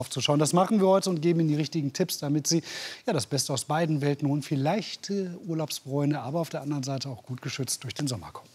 aufzuschauen. Das machen wir heute und geben Ihnen die richtigen Tipps, damit Sie ja, das Beste aus beiden Welten holen. Vielleicht Urlaubsbräune, aber auf der anderen Seite auch gut geschützt durch den Sommer kommen.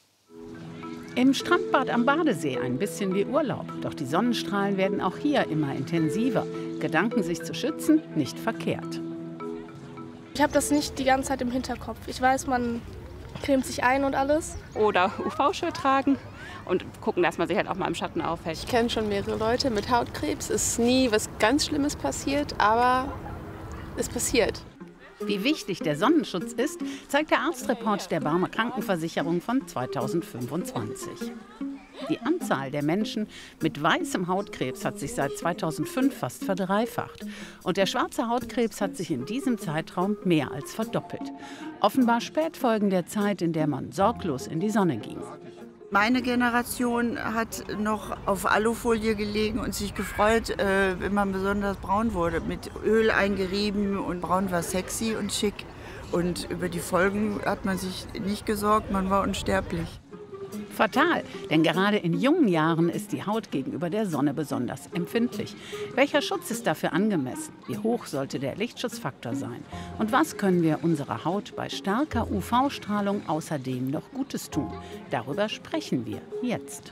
Im Strandbad am Badesee ein bisschen wie Urlaub. Doch die Sonnenstrahlen werden auch hier immer intensiver. Gedanken, sich zu schützen, nicht verkehrt. Ich habe das nicht die ganze Zeit im Hinterkopf. Ich weiß, man cremt sich ein und alles. Oder UV-Shirt tragen und gucken, dass man sich halt auch mal im Schatten aufhält. Ich kenne schon mehrere Leute mit Hautkrebs. Es ist nie was ganz Schlimmes passiert, aber es passiert. Wie wichtig der Sonnenschutz ist, zeigt der Arztreport der Barmer Krankenversicherung von 2025. Die Anzahl der Menschen mit weißem Hautkrebs hat sich seit 2005 fast verdreifacht. Und der schwarze Hautkrebs hat sich in diesem Zeitraum mehr als verdoppelt. Offenbar Spätfolgen der Zeit, in der man sorglos in die Sonne ging. Meine Generation hat noch auf Alufolie gelegen und sich gefreut, wenn man besonders braun wurde. Mit Öl eingerieben und braun war sexy und schick. Und über die Folgen hat man sich nicht gesorgt, man war unsterblich. Fatal, denn gerade in jungen Jahren ist die Haut gegenüber der Sonne besonders empfindlich. Welcher Schutz ist dafür angemessen? Wie hoch sollte der Lichtschutzfaktor sein? Und was können wir unserer Haut bei starker UV-Strahlung außerdem noch Gutes tun? Darüber sprechen wir jetzt.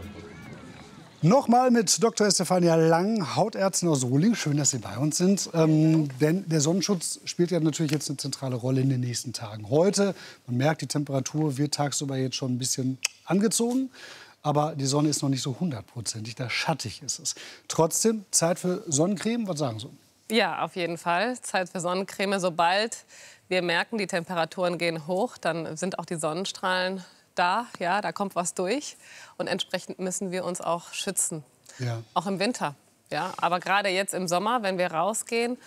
Nochmal mit Dr. Estefania Lang, Hautärztin aus Ruhling. Schön, dass Sie bei uns sind. Denn der Sonnenschutz spielt ja natürlich jetzt eine zentrale Rolle in den nächsten Tagen. Heute, man merkt, die Temperatur wird tagsüber jetzt schon ein bisschen angezogen. Aber die Sonne ist noch nicht so hundertprozentig, da schattig ist es. Trotzdem Zeit für Sonnencreme, was sagen Sie? Ja, auf jeden Fall. Zeit für Sonnencreme. Sobald wir merken, die Temperaturen gehen hoch, dann sind auch die Sonnenstrahlen da, ja, da kommt was durch und entsprechend müssen wir uns auch schützen, ja. Auch im Winter, ja, aber gerade jetzt im Sommer, wenn wir rausgehen,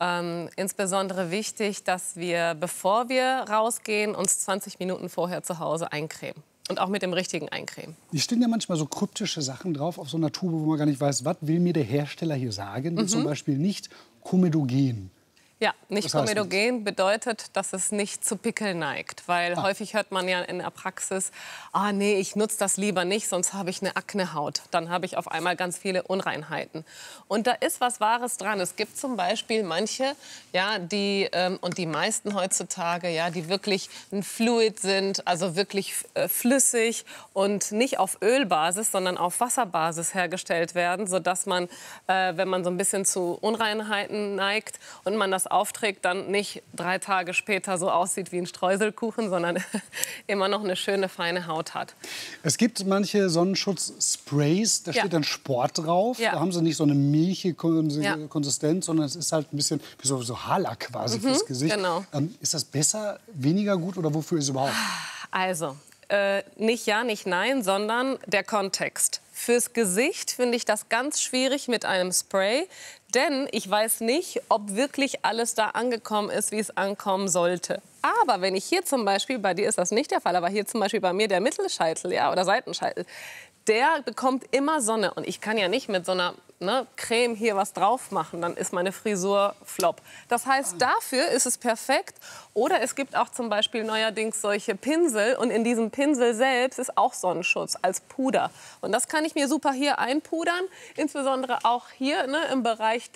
insbesondere wichtig, dass wir, bevor wir rausgehen, uns 20 Minuten vorher zu Hause eincremen und auch mit dem richtigen Eincremen. Es stehen ja manchmal so kryptische Sachen drauf auf so einer Tube, wo man gar nicht weiß, was will mir der Hersteller hier sagen, wie zum Beispiel nicht komedogen. Ja, nicht komedogen bedeutet, dass es nicht zu Pickeln neigt. Weil häufig hört man ja in der Praxis, ah nee, ich nutze das lieber nicht, sonst habe ich eine Aknehaut. Dann habe ich auf einmal ganz viele Unreinheiten. Und da ist was Wahres dran. Es gibt zum Beispiel manche, ja, die, und die meisten heutzutage, ja, die wirklich ein Fluid sind, also wirklich flüssig und nicht auf Ölbasis, sondern auf Wasserbasis hergestellt werden, sodass man, wenn man so ein bisschen zu Unreinheiten neigt und man das aufträgt, dann nicht 3 Tage später so aussieht wie ein Streuselkuchen, sondern immer noch eine schöne, feine Haut hat. Es gibt manche Sonnenschutzsprays, da steht dann Sport drauf. Da haben sie nicht so eine milchige Konsistenz, sondern es ist halt ein bisschen wie so Haarlack quasi fürs Gesicht. Genau. Ist das besser, weniger gut oder wofür ist es überhaupt? Also, nicht ja, nicht nein, sondern der Kontext. Fürs Gesicht finde ich das ganz schwierig mit einem Spray, denn ich weiß nicht, ob wirklich alles da angekommen ist, wie es ankommen sollte. Aber wenn ich hier zum Beispiel, bei dir ist das nicht der Fall, aber hier zum Beispiel bei mir der Mittelscheitel, ja, oder Seitenscheitel, der bekommt immer Sonne. Und ich kann ja nicht mit so einer Creme hier was drauf machen, dann ist meine Frisur flop. Das heißt, dafür ist es perfekt. Oder es gibt auch zum Beispiel neuerdings solche Pinsel und in diesem Pinsel selbst ist auch Sonnenschutz als Puder. Und das kann ich mir super hier einpudern, insbesondere auch hier im Bereich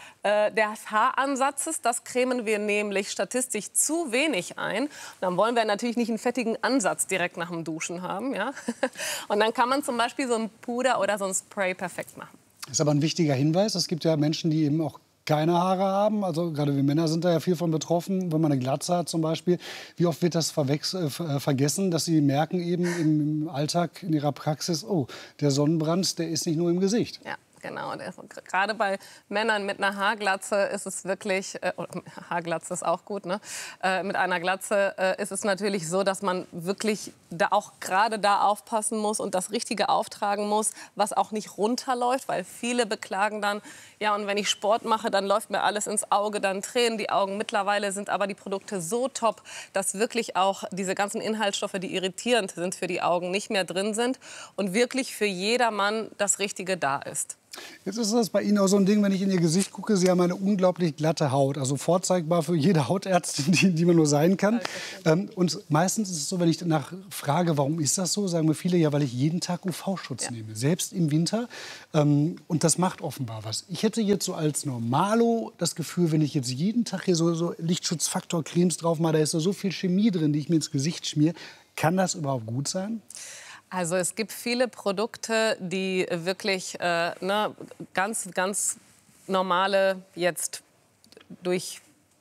des Haaransatzes. Das cremen wir nämlich statistisch zu wenig ein. Dann wollen wir natürlich nicht einen fettigen Ansatz direkt nach dem Duschen haben. Ja? Und dann kann man zum Beispiel so ein Puder oder so ein Spray perfekt machen. Das ist aber ein wichtiger Hinweis. Es gibt ja Menschen, die eben auch keine Haare haben. Also gerade wir Männer sind da ja viel von betroffen, wenn man eine Glatze hat zum Beispiel. Wie oft wird das vergessen, dass sie merken eben im Alltag, in ihrer Praxis, oh, der Sonnenbrand, der ist nicht nur im Gesicht. Ja. Genau, gerade bei Männern mit einer Haarglatze ist es wirklich, Haarglatze ist auch gut, ne? Mit einer Glatze ist es natürlich so, dass man wirklich da auch gerade da aufpassen muss und das Richtige auftragen muss, was auch nicht runterläuft, weil viele beklagen dann, ja, und wenn ich Sport mache, dann läuft mir alles ins Auge, dann tränen die Augen. Mittlerweile sind aber die Produkte so top, dass wirklich auch diese ganzen Inhaltsstoffe, die irritierend sind für die Augen, nicht mehr drin sind und wirklich für jedermann das Richtige da ist. Jetzt ist das bei Ihnen auch so ein Ding, wenn ich in Ihr Gesicht gucke, Sie haben eine unglaublich glatte Haut, also vorzeigbar für jede Hautärztin, die man nur sein kann. Und meistens ist es so, wenn ich danach frage, warum ist das so, sagen mir viele, ja, weil ich jeden Tag UV-Schutz nehme, selbst im Winter. Und das macht offenbar was. Ich hätte jetzt so als Normalo das Gefühl, wenn ich jetzt jeden Tag hier so Lichtschutzfaktor-Cremes drauf mache, da ist so viel Chemie drin, die ich mir ins Gesicht schmiere. Kann das überhaupt gut sein? Also es gibt viele Produkte, die wirklich ganz, ganz normale, jetzt durch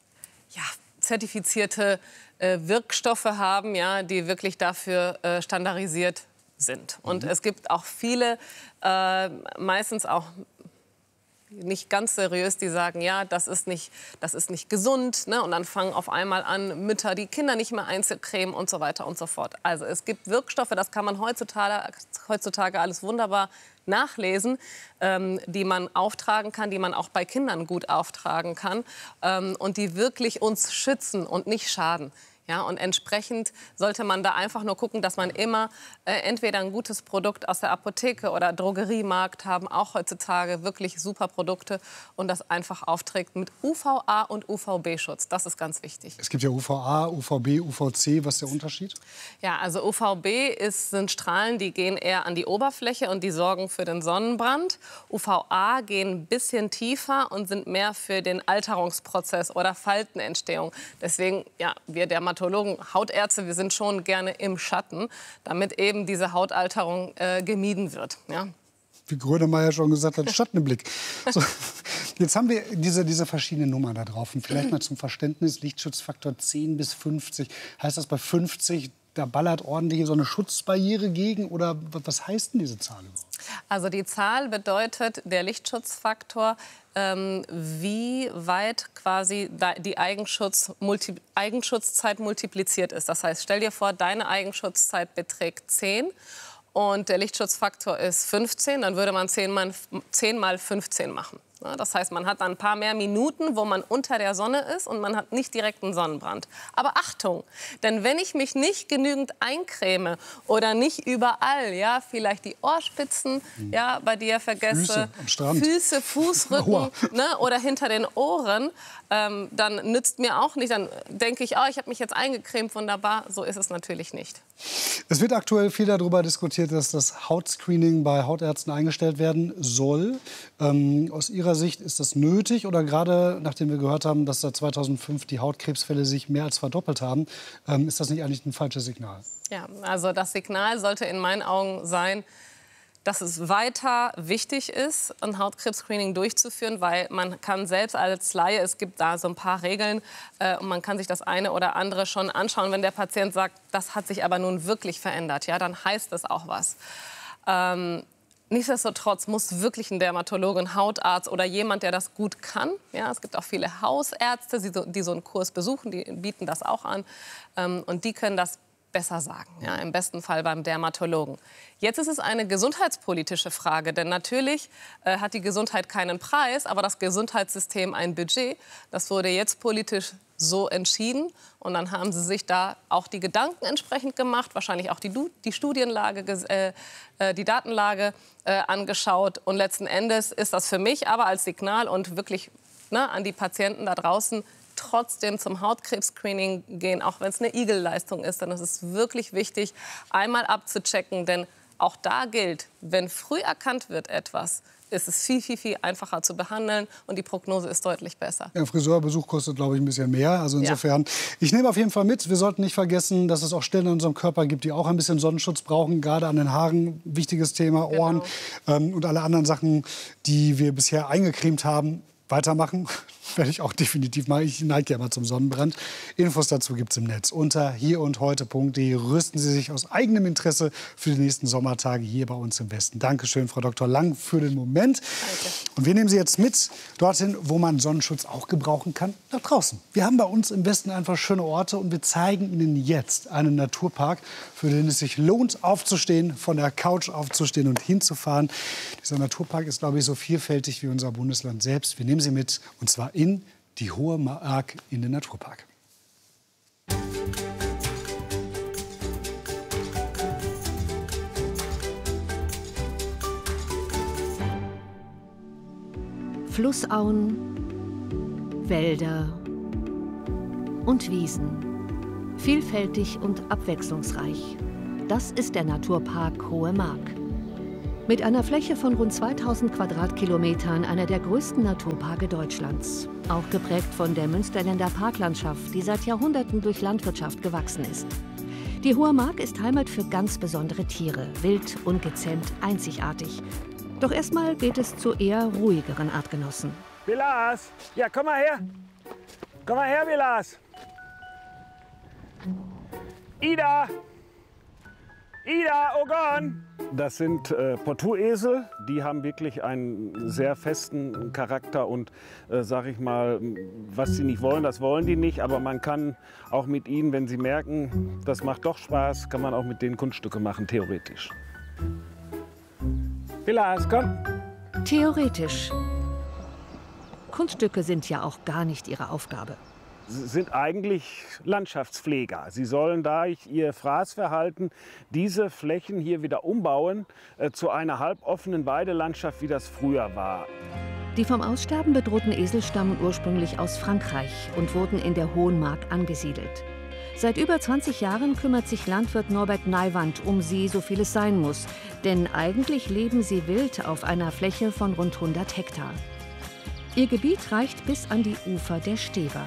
zertifizierte Wirkstoffe haben, ja, die wirklich dafür standardisiert sind. Und es gibt auch viele, meistens auch nicht ganz seriös, die sagen, ja, das ist nicht gesund, ne? Und dann fangen auf einmal an, Mütter die Kinder nicht mehr einzucremen und so weiter und so fort. Also es gibt Wirkstoffe, das kann man heutzutage alles wunderbar nachlesen, die man auftragen kann, die man auch bei Kindern gut auftragen kann und die wirklich uns schützen und nicht schaden. Ja, und entsprechend sollte man da einfach nur gucken, dass man immer entweder ein gutes Produkt aus der Apotheke oder Drogeriemarkt haben, auch heutzutage wirklich super Produkte und das einfach aufträgt mit UVA und UVB-Schutz. Das ist ganz wichtig. Es gibt ja UVA, UVB, UVC. Was ist der Unterschied? Ja, also UVB sind Strahlen, die gehen eher an die Oberfläche und die sorgen für den Sonnenbrand. UVA gehen ein bisschen tiefer und sind mehr für den Alterungsprozess oder Faltenentstehung. Deswegen, ja, wir Dermatologen, Hautärzte, wir sind schon gerne im Schatten, damit eben diese Hautalterung gemieden wird. Ja. Wie Grönemeyer schon gesagt hat, Schatten im Blick. So, jetzt haben wir diese verschiedenen Nummern da drauf. Und vielleicht mal zum Verständnis, Lichtschutzfaktor 10 bis 50. Heißt das bei 50, da ballert ordentlich so eine Schutzbarriere gegen? Oder was heißt denn diese Zahl überhaupt? Also die Zahl bedeutet, der Lichtschutzfaktor, wie weit quasi die Eigenschutzzeit multipliziert ist. Das heißt, stell dir vor, deine Eigenschutzzeit beträgt 10 und der Lichtschutzfaktor ist 15, dann würde man 10 mal 15 machen. Ja, das heißt, man hat dann ein paar mehr Minuten, wo man unter der Sonne ist und man hat nicht direkt einen Sonnenbrand. Aber Achtung, denn wenn ich mich nicht genügend eincreme oder nicht überall, ja, vielleicht die Ohrspitzen, ja, bei dir vergesse, Füße, Fußrücken, ne, oder hinter den Ohren, dann nützt mir auch nicht, dann denke ich, oh, ich habe mich jetzt eingecremt, wunderbar. So ist es natürlich nicht. Es wird aktuell viel darüber diskutiert, dass das Hautscreening bei Hautärzten eingestellt werden soll. Aus Ihrer Sicht, ist das nötig? Oder gerade nachdem wir gehört haben, dass seit 2005 die Hautkrebsfälle sich mehr als verdoppelt haben, ist das nicht eigentlich ein falsches Signal? Ja, also das Signal sollte in meinen Augen sein, dass es weiter wichtig ist, ein Hautkrebs-Screening durchzuführen, weil man kann selbst als Laie, es gibt da so ein paar Regeln, und man kann sich das eine oder andere schon anschauen. Wenn der Patient sagt, das hat sich aber nun wirklich verändert, ja, dann heißt das auch was. Nichtsdestotrotz muss wirklich ein Dermatologe, ein Hautarzt oder jemand, der das gut kann. Ja, es gibt auch viele Hausärzte, die so einen Kurs besuchen, die bieten das auch an. Und die können das besser sagen, ja, im besten Fall beim Dermatologen. Jetzt ist es eine gesundheitspolitische Frage, denn natürlich hat die Gesundheit keinen Preis, aber das Gesundheitssystem ein Budget. Das wurde jetzt politisch so entschieden und dann haben sie sich da auch die Gedanken entsprechend gemacht, wahrscheinlich auch die Studienlage, die Datenlage angeschaut und letzten Endes ist das für mich aber als Signal und wirklich an die Patienten da draußen trotzdem zum Hautkrebs-Screening gehen, auch wenn es eine Igelleistung ist. Dann ist es wirklich wichtig, einmal abzuchecken, denn auch da gilt, wenn früh erkannt wird etwas, ist es viel, viel, viel einfacher zu behandeln und die Prognose ist deutlich besser. Ja, Friseurbesuch kostet, glaube ich, ein bisschen mehr. Also insofern, ich nehme auf jeden Fall mit, wir sollten nicht vergessen, dass es auch Stellen in unserem Körper gibt, die auch ein bisschen Sonnenschutz brauchen, gerade an den Haaren, wichtiges Thema, Ohren und alle anderen Sachen, die wir bisher eingecremt haben. Weitermachen werde ich auch definitiv machen. Ich neige ja immer zum Sonnenbrand. Infos dazu gibt es im Netz unter hierundheute.de. Rüsten Sie sich aus eigenem Interesse für die nächsten Sommertage hier bei uns im Westen. Dankeschön, Frau Dr. Lang, für den Moment. Danke. Und wir nehmen Sie jetzt mit dorthin, wo man Sonnenschutz auch gebrauchen kann, nach draußen. Wir haben bei uns im Westen einfach schöne Orte und wir zeigen Ihnen jetzt einen Naturpark, für den es sich lohnt, aufzustehen, von der Couch aufzustehen und hinzufahren. Dieser Naturpark ist, glaube ich, so vielfältig wie unser Bundesland selbst. Wir nehmen Sie mit, und zwar in die Hohe Mark in den Naturpark. Flussauen, Wälder und Wiesen. Vielfältig und abwechslungsreich. Das ist der Naturpark Hohe Mark. Mit einer Fläche von rund 2000 Quadratkilometern einer der größten Naturparke Deutschlands. Auch geprägt von der Münsterländer Parklandschaft, die seit Jahrhunderten durch Landwirtschaft gewachsen ist. Die Hohe Mark ist Heimat für ganz besondere Tiere, wild, ungezähmt, einzigartig. Doch erstmal geht es zu eher ruhigeren Artgenossen. Vilas, ja, komm mal her. Komm mal her, Vilas. Ida! Ida, Ogon! Das sind Portuesel, die haben wirklich einen sehr festen Charakter und sag ich mal, was sie nicht wollen, das wollen die nicht, aber man kann auch mit ihnen, wenn sie merken, das macht doch Spaß, kann man auch mit denen Kunststücke machen, theoretisch. Vilas, komm! Theoretisch. Kunststücke sind ja auch gar nicht ihre Aufgabe. Sie sind eigentlich Landschaftspfleger. Sie sollen durch ihr Fraßverhalten diese Flächen hier wieder umbauen zu einer halboffenen Weidelandschaft, wie das früher war. Die vom Aussterben bedrohten Esel stammen ursprünglich aus Frankreich und wurden in der Hohen Mark angesiedelt. Seit über 20 Jahren kümmert sich Landwirt Norbert Neiwand um sie, so viel es sein muss. Denn eigentlich leben sie wild auf einer Fläche von rund 100 Hektar. Ihr Gebiet reicht bis an die Ufer der Stever.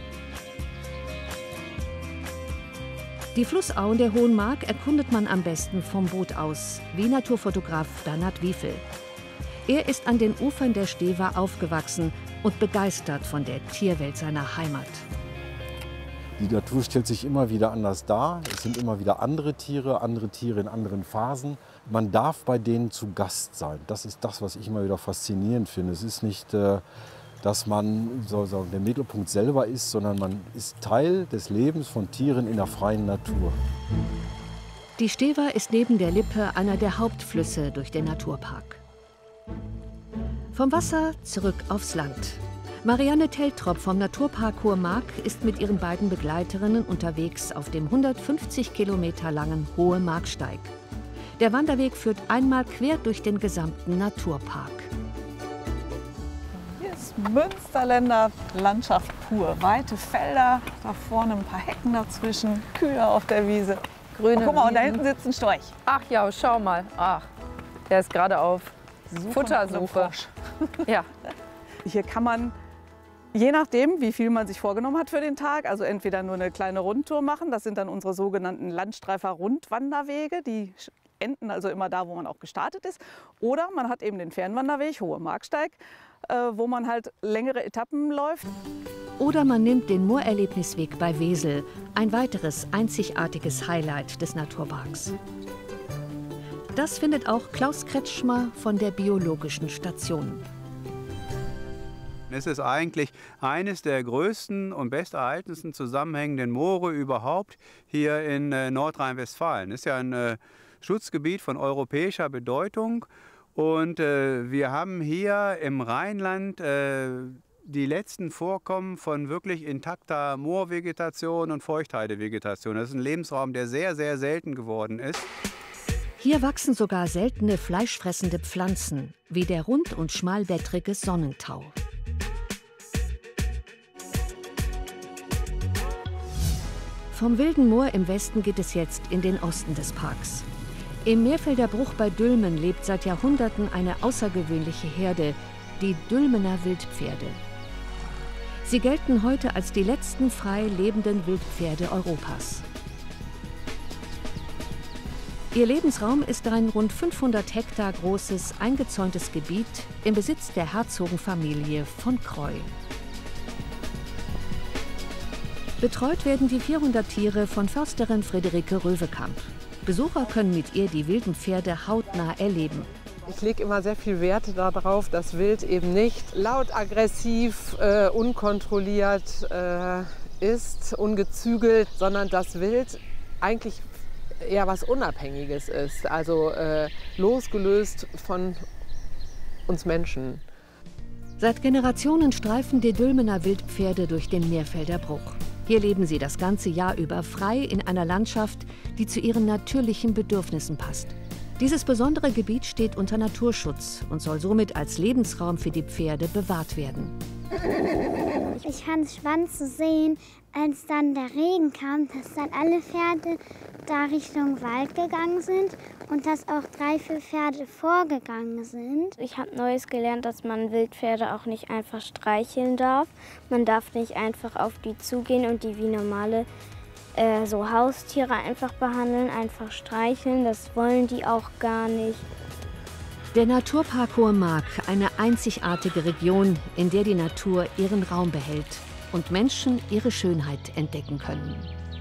Die Flussauen der Hohen Mark erkundet man am besten vom Boot aus, wie Naturfotograf Bernhard Wiefel. Er ist an den Ufern der Stever aufgewachsen und begeistert von der Tierwelt seiner Heimat. Die Natur stellt sich immer wieder anders dar. Es sind immer wieder andere Tiere in anderen Phasen. Man darf bei denen zu Gast sein. Das ist das, was ich immer wieder faszinierend finde. Es ist nicht, dass man so der Mittelpunkt selber ist, sondern man ist Teil des Lebens von Tieren in der freien Natur. Die Stever ist neben der Lippe einer der Hauptflüsse durch den Naturpark. Vom Wasser zurück aufs Land. Marianne Teltrop vom Naturpark Hohe Mark ist mit ihren beiden Begleiterinnen unterwegs auf dem 150 Kilometer langen Hohe Marksteig. Der Wanderweg führt einmal quer durch den gesamten Naturpark. Münsterländer Landschaft pur. Weite Felder, da vorne ein paar Hecken dazwischen, Kühe auf der Wiese. Grüne guck mal, und da Wiesen. hinten sitzt ein Storch. Ach ja, schau mal. Ach, der ist gerade auf Futtersuche. Ja. Hier kann man, je nachdem, wie viel man sich vorgenommen hat für den Tag, also entweder nur eine kleine Rundtour machen, das sind dann unsere sogenannten Landstreifer-Rundwanderwege, die enden also immer da, wo man auch gestartet ist. Oder man hat eben den Fernwanderweg, Hohe Marksteig, wo man halt längere Etappen läuft. Oder man nimmt den Moorerlebnisweg bei Wesel, ein weiteres einzigartiges Highlight des Naturparks. Das findet auch Klaus Kretschmer von der Biologischen Station. Es ist eigentlich eines der größten und besterhaltensten zusammenhängenden Moore überhaupt hier in Nordrhein-Westfalen. Es ist ja ein Schutzgebiet von europäischer Bedeutung. Und wir haben hier im Rheinland die letzten Vorkommen von wirklich intakter Moorvegetation und Feuchtheidevegetation. Das ist ein Lebensraum, der sehr, sehr selten geworden ist. Hier wachsen sogar seltene fleischfressende Pflanzen, wie der rund- und schmalblättrige Sonnentau. Vom Wilden Moor im Westen geht es jetzt in den Osten des Parks. Im Meerfelder Bruch bei Dülmen lebt seit Jahrhunderten eine außergewöhnliche Herde, die Dülmener Wildpferde. Sie gelten heute als die letzten frei lebenden Wildpferde Europas. Ihr Lebensraum ist ein rund 500 Hektar großes, eingezäuntes Gebiet im Besitz der Herzogenfamilie von Kreu. Betreut werden die 400 Tiere von Försterin Friederike Röwekamp. Besucher können mit ihr die wilden Pferde hautnah erleben. Ich lege immer sehr viel Wert darauf, dass Wild eben nicht laut, aggressiv, unkontrolliert ist, ungezügelt, sondern dass Wild eigentlich eher was Unabhängiges ist, also losgelöst von uns Menschen. Seit Generationen streifen die Dülmener Wildpferde durch den Meerfelder Bruch. Hier leben sie das ganze Jahr über frei in einer Landschaft, die zu ihren natürlichen Bedürfnissen passt. Dieses besondere Gebiet steht unter Naturschutz und soll somit als Lebensraum für die Pferde bewahrt werden. Ich fand es spannend zu sehen, als dann der Regen kam, dass dann alle Pferde da Richtung Wald gegangen sind und dass auch 3, 4 Pferde vorgegangen sind. Ich habe Neues gelernt, dass man Wildpferde auch nicht einfach streicheln darf. Man darf nicht einfach auf die zugehen und die wie normale so Haustiere einfach behandeln, einfach streicheln. Das wollen die auch gar nicht. Der Naturpark Hohe Mark, eine einzigartige Region, in der die Natur ihren Raum behält und Menschen ihre Schönheit entdecken können.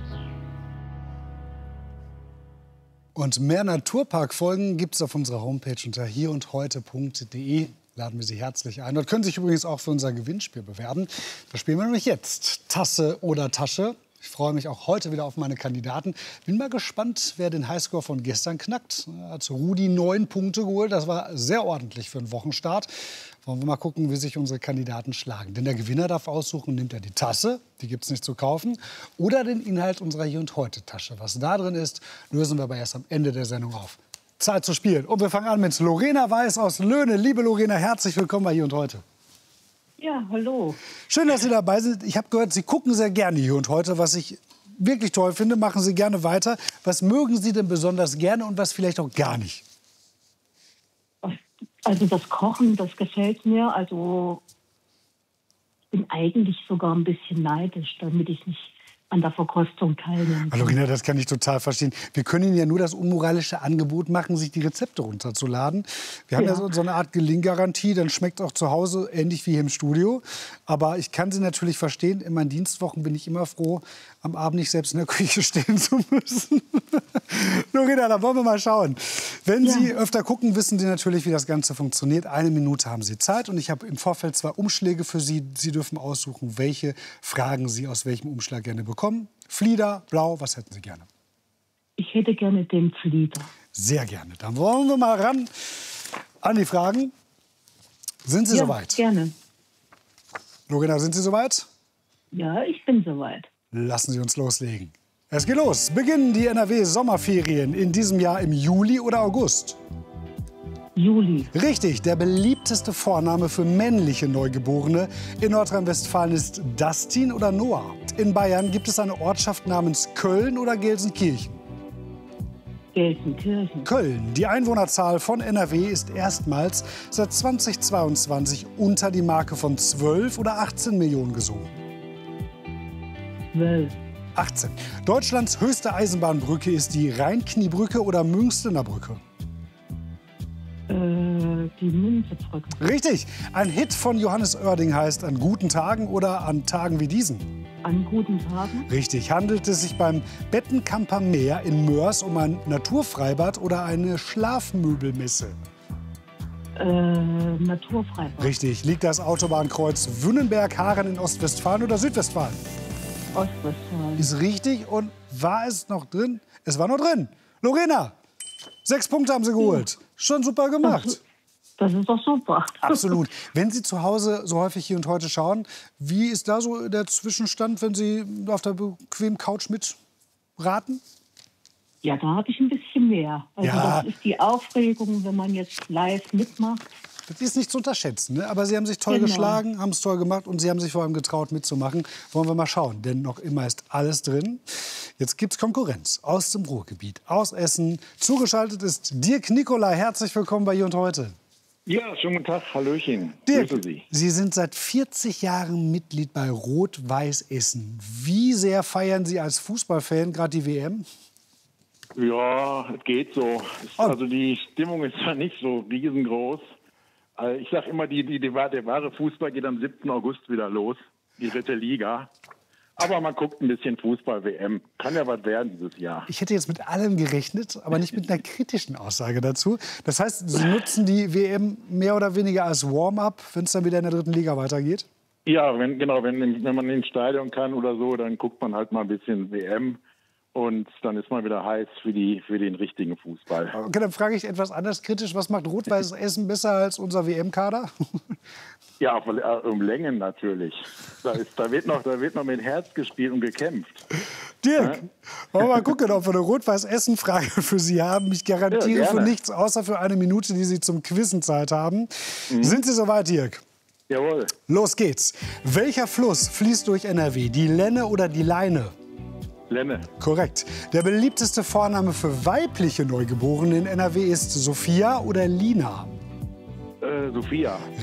Und mehr Naturpark-Folgen gibt es auf unserer Homepage unter hierundheute.de. Laden wir Sie herzlich ein. Dort können Sie sich übrigens auch für unser Gewinnspiel bewerben. Das spielen wir nämlich jetzt. Tasse oder Tasche. Ich freue mich auch heute wieder auf meine Kandidaten. Bin mal gespannt, wer den Highscore von gestern knackt. Hat Rudi 9 Punkte geholt. Das war sehr ordentlich für einen Wochenstart. Wollen wir mal gucken, wie sich unsere Kandidaten schlagen. Denn der Gewinner darf aussuchen, nimmt er die Tasse, die gibt es nicht zu kaufen, oder den Inhalt unserer Hier und Heute Tasche. Was da drin ist, lösen wir aber erst am Ende der Sendung auf. Zeit zu spielen. Und wir fangen an mit Lorena Weiß aus Löhne. Liebe Lorena, herzlich willkommen bei Hier und Heute. Ja, hallo. Schön, dass Sie dabei sind. Ich habe gehört, Sie gucken sehr gerne Hier und Heute, was ich wirklich toll finde. Machen Sie gerne weiter. Was mögen Sie denn besonders gerne und was vielleicht auch gar nicht? Also das Kochen, das gefällt mir. Also ich bin eigentlich sogar ein bisschen neidisch, damit ich nicht an der Verkostung teilnehmen kann. Lorena, das kann ich total verstehen. Wir können Ihnen ja nur das unmoralische Angebot machen, sich die Rezepte runterzuladen. Wir haben ja so eine Art Gelinggarantie, dann schmeckt auch zu Hause ähnlich wie hier im Studio. Aber ich kann Sie natürlich verstehen, in meinen Dienstwochen bin ich immer froh, am Abend nicht selbst in der Küche stehen zu müssen. Lorena, da wollen wir mal schauen. Wenn Sie öfter gucken, wissen Sie natürlich, wie das Ganze funktioniert. 1 Minute haben Sie Zeit und ich habe im Vorfeld 2 Umschläge für Sie. Sie dürfen aussuchen, welche Fragen Sie aus welchem Umschlag gerne bekommen. Flieder, Blau, was hätten Sie gerne? Ich hätte gerne den Flieder. Sehr gerne. Dann wollen wir mal ran an die Fragen. Sind Sie soweit? Gerne. Lorena, sind Sie soweit? Ja, ich bin soweit. Lassen Sie uns loslegen. Es geht los. Beginnen die NRW-Sommerferien in diesem Jahr im Juli oder August? Juli. Richtig, der beliebteste Vorname für männliche Neugeborene in Nordrhein-Westfalen ist Dustin oder Noah. In Bayern gibt es eine Ortschaft namens Köln oder Gelsenkirchen? Gelsenkirchen. Köln. Die Einwohnerzahl von NRW ist erstmals seit 2022 unter die Marke von 12 oder 18 Millionen gesunken. 12. 18. Deutschlands höchste Eisenbahnbrücke ist die Rheinkniebrücke oder Münstener Brücke? Die Münzebrücke. Richtig. Ein Hit von Johannes Oerding heißt An guten Tagen oder An Tagen wie diesen? An guten Tagen. Richtig. Handelt es sich beim Bettenkamper Meer in Mörs um ein Naturfreibad oder eine Schlafmöbelmesse? Naturfreibad. Richtig. Liegt das Autobahnkreuz Wünnenberg-Haren in Ostwestfalen oder Südwestfalen? Ostwestfalen. Ist richtig. Und war es noch drin? Es war noch drin. Lorena, 6 Punkte haben Sie geholt. Schon super gemacht. Das ist doch super. Absolut. Wenn Sie zu Hause so häufig Hier und Heute schauen, wie ist da so der Zwischenstand, wenn Sie auf der bequemen Couch mitraten? Ja, da habe ich ein bisschen mehr. Also das ist die Aufregung, wenn man jetzt live mitmacht. Das ist nicht zu unterschätzen, ne? Aber Sie haben sich toll geschlagen, haben es toll gemacht und Sie haben sich vor allem getraut mitzumachen. Wollen wir mal schauen, denn noch immer ist alles drin. Jetzt gibt es Konkurrenz aus dem Ruhrgebiet, aus Essen. Zugeschaltet ist Dirk Nicolai. Herzlich willkommen bei Hier und Heute. Ja, schönen guten Tag, Hallöchen. Dirk, Grüße Sie. Sie sind seit 40 Jahren Mitglied bei Rot-Weiß Essen. Wie sehr feiern Sie als Fußballfan gerade die WM? Ja, es geht so. Also die Stimmung ist ja nicht so riesengroß. Ich sage immer, der wahre Fußball geht am 7. August wieder los, die 3. Liga. Aber man guckt ein bisschen Fußball-WM. Kann ja was werden dieses Jahr. Ich hätte jetzt mit allem gerechnet, aber nicht mit einer kritischen Aussage dazu. Das heißt, Sie nutzen die WM mehr oder weniger als Warm-up, wenn es dann wieder in der 3. Liga weitergeht? Ja, wenn man ins Stadion kann oder so, dann guckt man halt mal ein bisschen WM. Und dann ist man wieder heiß für den richtigen Fußball. Okay, dann frage ich etwas anders kritisch. Was macht Rot-Weiß Essen besser als unser WM-Kader? Ja, um Längen natürlich. Da wird noch mit Herz gespielt und gekämpft. Dirk, wollen wir mal gucken, ob wir eine Rot-Weiß-Essen-Frage für Sie haben. Ich garantiere für nichts, außer für eine Minute, die Sie zum Quizzen Zeit haben. Sind Sie soweit, Dirk? Jawohl. Los geht's. Welcher Fluss fließt durch NRW? Die Lenne oder die Leine? Lenne. Korrekt. Der beliebteste Vorname für weibliche Neugeborene in NRW ist Sophia oder Lina? Sophia.